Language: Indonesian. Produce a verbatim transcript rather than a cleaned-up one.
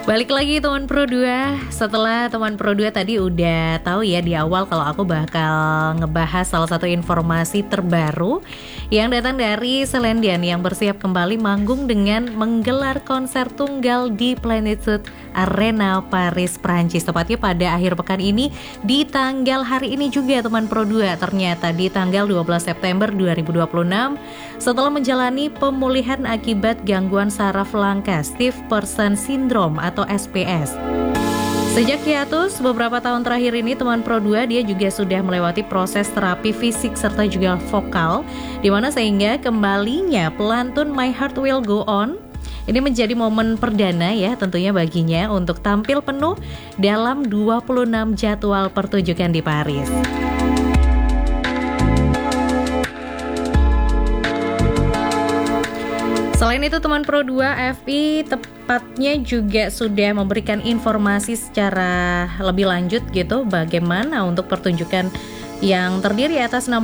Balik lagi teman Pro dua. Setelah teman Pro dua tadi udah tahu ya di awal kalau aku bakal ngebahas salah satu informasi terbaru yang datang dari Celine Dion yang bersiap kembali manggung dengan menggelar konser tunggal di Plenitude Arena Paris, Prancis. Tepatnya pada akhir pekan ini di tanggal hari ini juga teman Pro dua. Ternyata di tanggal dua belas September dua ribu dua puluh enam setelah menjalani pemulihan akibat gangguan saraf langka Stiff Person Syndrome atau S P S. Sejak hiatus beberapa tahun terakhir ini teman Pro dua dia juga sudah melewati proses terapi fisik serta juga vokal, dimana sehingga kembalinya pelantun My Heart Will Go On ini menjadi momen perdana ya tentunya baginya untuk tampil penuh dalam dua puluh enam jadwal pertunjukan di Paris. Selain itu teman Pro dua, A F P tepatnya juga sudah memberikan informasi secara lebih lanjut gitu bagaimana untuk pertunjukan yang terdiri atas enam